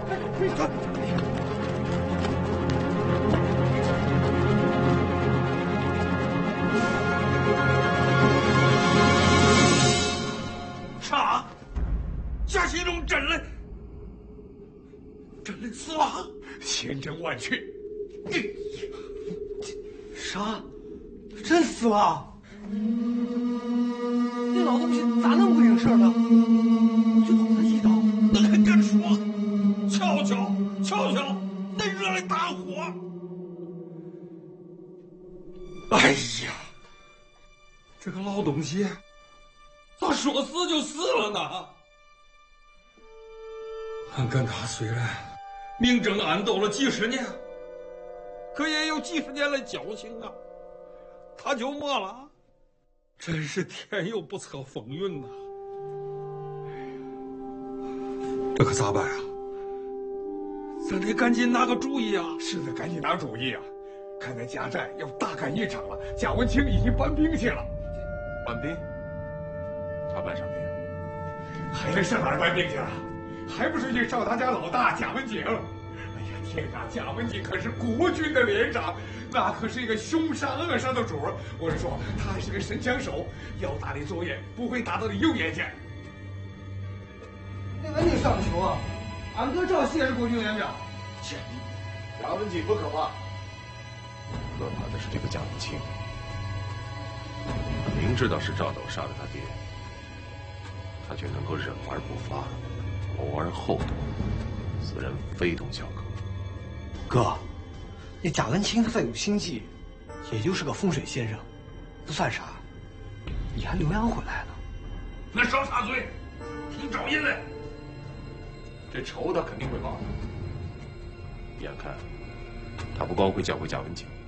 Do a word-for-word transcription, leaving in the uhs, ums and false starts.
走。 啥？贾兴荣真的真的死了？ 千真万确。 啥？真死了？那老东西咋那么会应事呢？就捅他一刀。 那还敢说？瞧瞧瞧瞧，那惹来大祸！哎呀，这个老东西咋说死就死了呢？俺跟他虽然明争暗斗了几十年，可也有几十年的交情啊，他就没了，真是天有不测风云呐！这可咋办啊？咱得赶紧拿个主意啊！ 是的，赶紧拿主意啊！看来贾寨要大干一场了。贾文清已经搬兵去了。 搬兵？他搬什么兵？ 还能上哪儿搬兵去了？还不是去找他家老大贾文景？哎呀天哪！贾文景可是国军的连长，那可是一个凶杀恶杀的主儿。我是说，他还是个神枪手，要打你左眼，不会打到你右眼去。 那文景上不求啊！俺哥赵熙也是国军连长。 切，贾文景不可怕，可怕的是这个贾文清。他明知道是赵斗杀了他爹，他却能够忍而不发，谋而后动，此人非同小可。 哥，那贾文清他再有心计，也就是个风水先生，不算啥。你还留洋回来呢？ 那少插嘴，听赵爷的。 这仇他肯定会报的。眼看他不光会教会贾文景，